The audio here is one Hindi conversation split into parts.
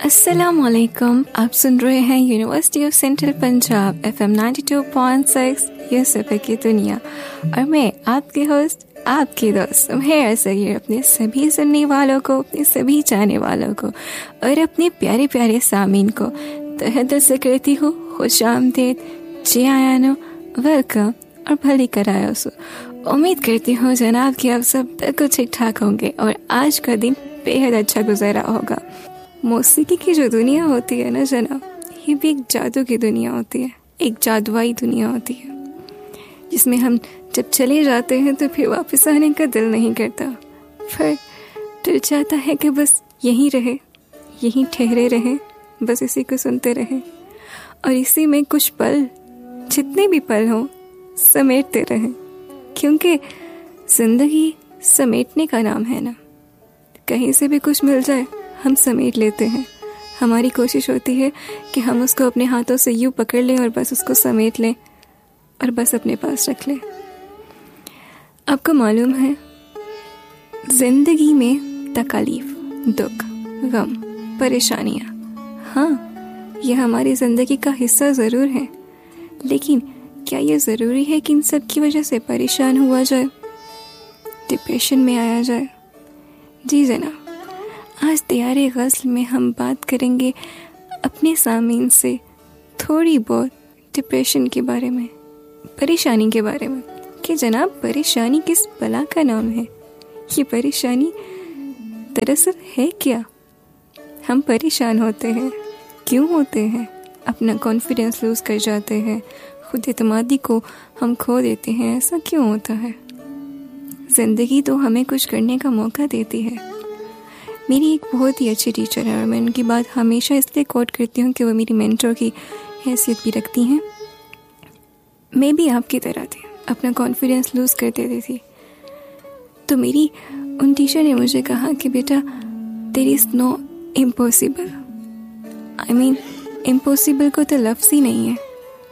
अस्सलामुअलैकुम। आप सुन रहे हैं university of central Punjab FM 92.6 ये सफ़र की दुनिया, और मैं आपके होस्ट, आपकी दोस्त मेहर सगीर अपने सभी सुनने वालों को, अपने सभी चाहने वालों को और अपने प्यारे प्यारे सामीन को तहे दिल से करती हूँ खुश आमदीद, जी आयानो, वेलकम और भली करायो सो। उम्मीद करती हूँ जनाब कि आप सब बिल्कुल ठीक ठाक होंगे और आज का दिन बेहद अच्छा गुजरा होगा। मौसीकी की जो दुनिया होती है ना जनाब, ये भी एक जादू की दुनिया होती है, एक जादुई दुनिया होती है जिसमें हम जब चले जाते हैं तो फिर वापस आने का दिल नहीं करता, फिर दिल चाहता है कि बस यहीं रहे, यहीं ठहरे रहे, बस इसी को सुनते रहे और इसी में कुछ पल, जितने भी पल हों, समेटते रहें, क्योंकि जिंदगी समेटने का नाम है ना। कहीं से भी कुछ मिल जाए हम समेट लेते हैं। हमारी कोशिश होती है कि हम उसको अपने हाथों से यूं पकड़ लें और बस उसको समेट लें और बस अपने पास रख लें। आपको मालूम है, जिंदगी में तकलीफ, दुख, गम, परेशानियाँ, हाँ, ये हमारी जिंदगी का हिस्सा ज़रूर है, लेकिन क्या ये ज़रूरी है कि इन सब की वजह से परेशान हुआ जाए, डिप्रेशन में आया जाए? जी जनाब, आज तैयारे गज़ल में हम बात करेंगे अपने सामीन से थोड़ी बहुत डिप्रेशन के बारे में, परेशानी के बारे में, कि जनाब परेशानी किस बला का नाम है, ये परेशानी दरअसल है क्या? हम परेशान होते हैं, क्यों होते हैं? अपना कॉन्फिडेंस लूज़ कर जाते हैं, खुद एतमादी को हम खो देते हैं, ऐसा क्यों होता है? ज़िंदगी तो हमें कुछ करने का मौका देती है। मेरी एक बहुत ही अच्छी टीचर है और मैं उनकी बात हमेशा इसलिए कोट करती हूँ कि वो मेरी मेंटर की हैसियत भी रखती हैं। मैं भी आपकी तरह थी, अपना कॉन्फिडेंस लूज़ कर देती थी, तो मेरी उन टीचर ने मुझे कहा कि बेटा there is no impossible. I mean impossible को तो लफ्ज़ ही नहीं है।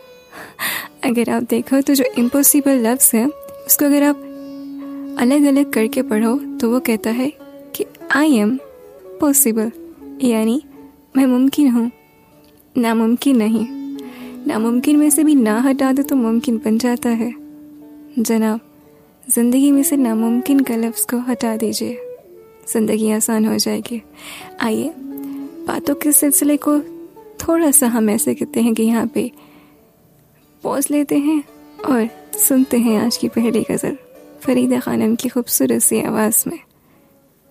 अगर आप देखो तो जो इम्पॉसिबल लफ्ज़ है उसको अगर आप अलग अलग करके पढ़ो तो वो कहता है कि आई एम पॉसिबल, यानी मैं मुमकिन हूँ, नामुमकिन नहीं। नामुमकिन में से भी ना हटा दो तो मुमकिन बन जाता है। जनाब, ज़िंदगी में से नामुमकिन का लफ्ज़ को हटा दीजिए, ज़िंदगी आसान हो जाएगी। आइए बातों के सिलसिले को थोड़ा सा हम ऐसे कहते हैं कि यहाँ पे पॉज लेते हैं और सुनते हैं आज की पहली गज़ल फरीदा खानम की खूबसूरत सी आवाज़ में।